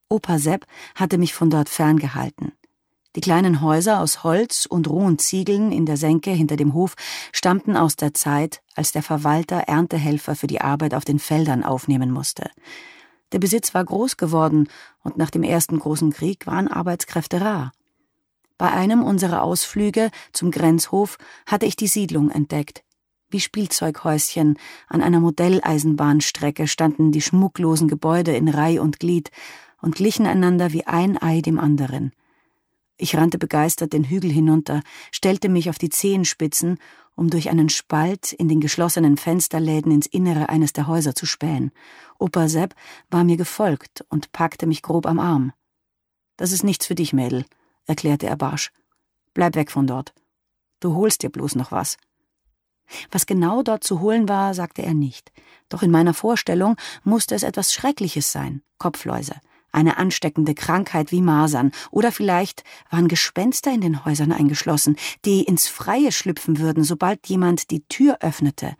Opa Sepp hatte mich von dort ferngehalten. Die kleinen Häuser aus Holz und rohen Ziegeln in der Senke hinter dem Hof stammten aus der Zeit, als der Verwalter Erntehelfer für die Arbeit auf den Feldern aufnehmen musste. Der Besitz war groß geworden und nach dem ersten großen Krieg waren Arbeitskräfte rar. Bei einem unserer Ausflüge zum Grenzhof hatte ich die Siedlung entdeckt. Wie Spielzeughäuschen an einer Modelleisenbahnstrecke standen die schmucklosen Gebäude in Reih und Glied und glichen einander wie ein Ei dem anderen. Ich rannte begeistert den Hügel hinunter, stellte mich auf die Zehenspitzen, um durch einen Spalt in den geschlossenen Fensterläden ins Innere eines der Häuser zu spähen. Opa Sepp war mir gefolgt und packte mich grob am Arm. »Das ist nichts für dich, Mädel«, erklärte er barsch. »Bleib weg von dort. Du holst dir bloß noch was.« Was genau dort zu holen war, sagte er nicht. Doch in meiner Vorstellung musste es etwas Schreckliches sein, Kopfläuse. Eine ansteckende Krankheit wie Masern. Oder vielleicht waren Gespenster in den Häusern eingeschlossen, die ins Freie schlüpfen würden, sobald jemand die Tür öffnete.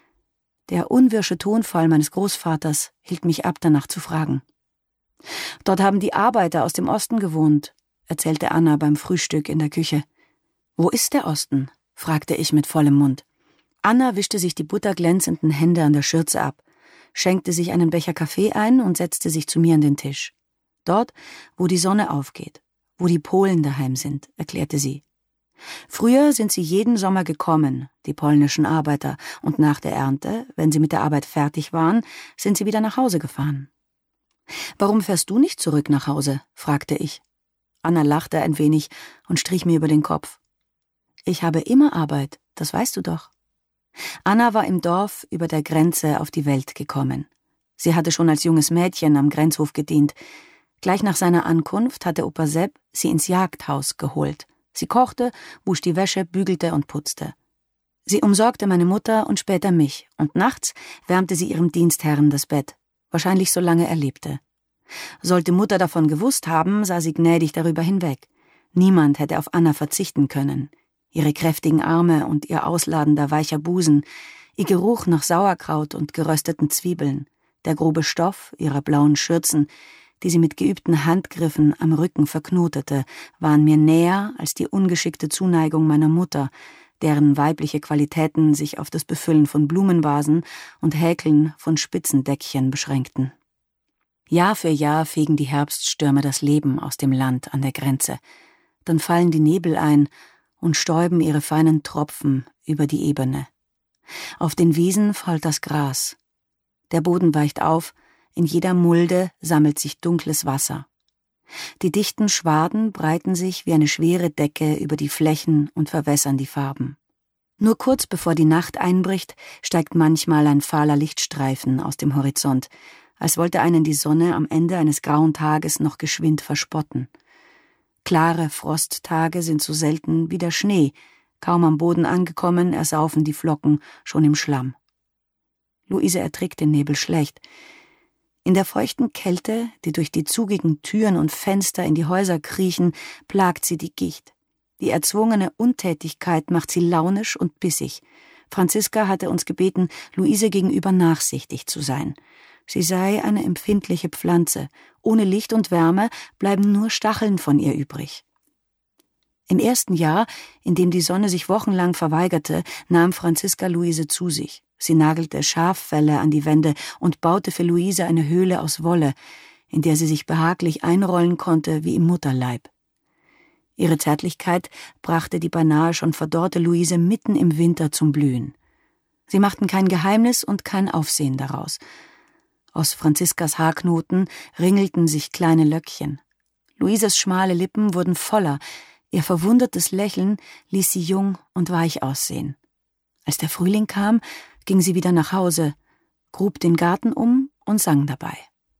Der unwirsche Tonfall meines Großvaters hielt mich ab, danach zu fragen. »Dort haben die Arbeiter aus dem Osten gewohnt«, erzählte Anna beim Frühstück in der Küche. »Wo ist der Osten?« fragte ich mit vollem Mund. Anna wischte sich die butterglänzenden Hände an der Schürze ab, schenkte sich einen Becher Kaffee ein und setzte sich zu mir an den Tisch. »Dort, wo die Sonne aufgeht, wo die Polen daheim sind«, erklärte sie. »Früher sind sie jeden Sommer gekommen, die polnischen Arbeiter, und nach der Ernte, wenn sie mit der Arbeit fertig waren, sind sie wieder nach Hause gefahren.« »Warum fährst du nicht zurück nach Hause?« fragte ich. Anna lachte ein wenig und strich mir über den Kopf. »Ich habe immer Arbeit, das weißt du doch.« Anna war im Dorf über der Grenze auf die Welt gekommen. Sie hatte schon als junges Mädchen am Grenzhof gedient. Gleich nach seiner Ankunft hatte Opa Sepp sie ins Jagdhaus geholt. Sie kochte, wusch die Wäsche, bügelte und putzte. Sie umsorgte meine Mutter und später mich, und nachts wärmte sie ihrem Dienstherrn das Bett, wahrscheinlich solange er lebte. Sollte Mutter davon gewusst haben, sah sie gnädig darüber hinweg. Niemand hätte auf Anna verzichten können. Ihre kräftigen Arme und ihr ausladender, weicher Busen, ihr Geruch nach Sauerkraut und gerösteten Zwiebeln, der grobe Stoff ihrer blauen Schürzen, die sie mit geübten Handgriffen am Rücken verknotete, waren mir näher als die ungeschickte Zuneigung meiner Mutter, deren weibliche Qualitäten sich auf das Befüllen von Blumenvasen und Häkeln von Spitzendeckchen beschränkten. Jahr für Jahr fegen die Herbststürme das Leben aus dem Land an der Grenze. Dann fallen die Nebel ein und stäuben ihre feinen Tropfen über die Ebene. Auf den Wiesen fault das Gras. Der Boden weicht auf, in jeder Mulde sammelt sich dunkles Wasser. Die dichten Schwaden breiten sich wie eine schwere Decke über die Flächen und verwässern die Farben. Nur kurz bevor die Nacht einbricht, steigt manchmal ein fahler Lichtstreifen aus dem Horizont, als wollte einen die Sonne am Ende eines grauen Tages noch geschwind verspotten. Klare Frosttage sind so selten wie der Schnee, kaum am Boden angekommen, ersaufen die Flocken schon im Schlamm. Luise erträgt den Nebel schlecht. In der feuchten Kälte, die durch die zugigen Türen und Fenster in die Häuser kriechen, plagt sie die Gicht. Die erzwungene Untätigkeit macht sie launisch und bissig. Franziska hatte uns gebeten, Luise gegenüber nachsichtig zu sein. Sie sei eine empfindliche Pflanze. Ohne Licht und Wärme bleiben nur Stacheln von ihr übrig. Im ersten Jahr, in dem die Sonne sich wochenlang verweigerte, nahm Franziska Luise zu sich. Sie nagelte Schaffelle an die Wände und baute für Luise eine Höhle aus Wolle, in der sie sich behaglich einrollen konnte wie im Mutterleib. Ihre Zärtlichkeit brachte die beinahe schon verdorrte Luise mitten im Winter zum Blühen. Sie machten kein Geheimnis und kein Aufsehen daraus. Aus Franziskas Haarknoten ringelten sich kleine Löckchen. Luises schmale Lippen wurden voller, ihr verwundertes Lächeln ließ sie jung und weich aussehen. Als der Frühling kam, ging sie wieder nach Hause, grub den Garten um und sang dabei.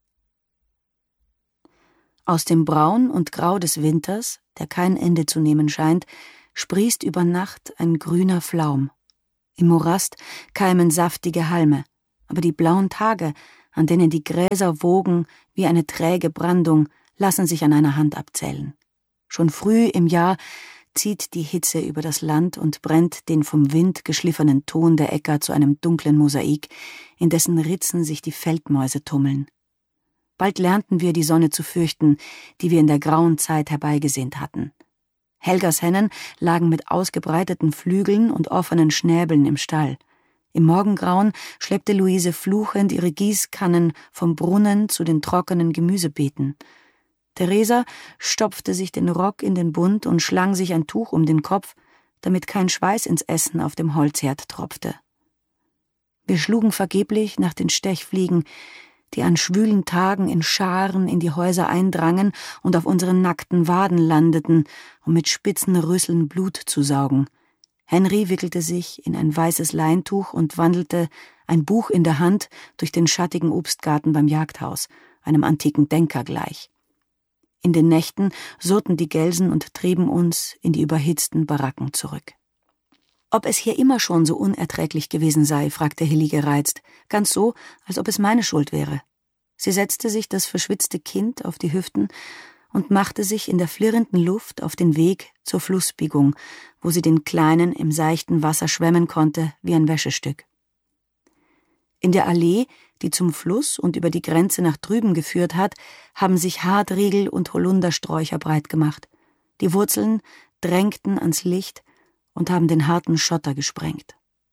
Aus dem Braun und Grau des Winters, der kein Ende zu nehmen scheint, sprießt über Nacht ein grüner Flaum. Im Morast keimen saftige Halme, aber die blauen Tage, an denen die Gräser wogen wie eine träge Brandung, lassen sich an einer Hand abzählen. Schon früh im Jahr zieht die Hitze über das Land und brennt den vom Wind geschliffenen Ton der Äcker zu einem dunklen Mosaik, in dessen Ritzen sich die Feldmäuse tummeln. Bald lernten wir, die Sonne zu fürchten, die wir in der grauen Zeit herbeigesehnt hatten. Helgas Hennen lagen mit ausgebreiteten Flügeln und offenen Schnäbeln im Stall. Im Morgengrauen schleppte Luise fluchend ihre Gießkannen vom Brunnen zu den trockenen Gemüsebeeten. Theresa stopfte sich den Rock in den Bund und schlang sich ein Tuch um den Kopf, damit kein Schweiß ins Essen auf dem Holzherd tropfte. Wir schlugen vergeblich nach den Stechfliegen, die an schwülen Tagen in Scharen in die Häuser eindrangen und auf unseren nackten Waden landeten, um mit spitzen Rüsseln Blut zu saugen. Henry wickelte sich in ein weißes Leintuch und wandelte, ein Buch in der Hand, durch den schattigen Obstgarten beim Jagdhaus, einem antiken Denker gleich. In den Nächten surrten die Gelsen und trieben uns in die überhitzten Baracken zurück. »Ob es hier immer schon so unerträglich gewesen sei?« fragte Hilly gereizt, ganz so, als ob es meine Schuld wäre. Sie setzte sich das verschwitzte Kind auf die Hüften und machte sich in der flirrenden Luft auf den Weg zur Flussbiegung, wo sie den Kleinen im seichten Wasser schwemmen konnte wie ein Wäschestück. In der Allee, die zum Fluss und über die Grenze nach drüben geführt hat, haben sich Hartriegel und Holundersträucher breit gemacht. Die Wurzeln drängten ans Licht und haben den harten Schotter gesprengt.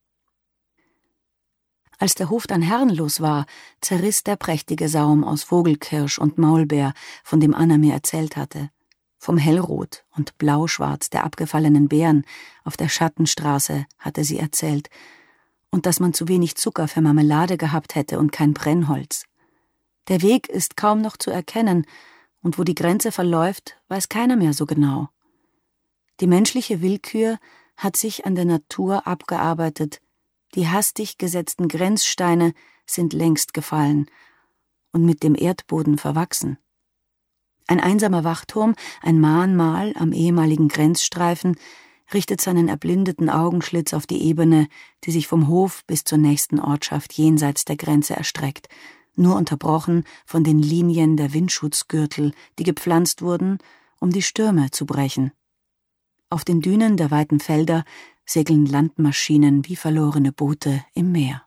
Als der Hof dann herrenlos war, zerriss der prächtige Saum aus Vogelkirsch und Maulbeer, von dem Anna mir erzählt hatte. Vom Hellrot und Blauschwarz der abgefallenen Beeren auf der Schattenstraße hatte sie erzählt, und dass man zu wenig Zucker für Marmelade gehabt hätte und kein Brennholz. Der Weg ist kaum noch zu erkennen, und wo die Grenze verläuft, weiß keiner mehr so genau. Die menschliche Willkür hat sich an der Natur abgearbeitet, die hastig gesetzten Grenzsteine sind längst gefallen und mit dem Erdboden verwachsen. Ein einsamer Wachturm, ein Mahnmal am ehemaligen Grenzstreifen, richtet seinen erblindeten Augenschlitz auf die Ebene, die sich vom Hof bis zur nächsten Ortschaft jenseits der Grenze erstreckt, nur unterbrochen von den Linien der Windschutzgürtel, die gepflanzt wurden, um die Stürme zu brechen. Auf den Dünen der weiten Felder segeln Landmaschinen wie verlorene Boote im Meer.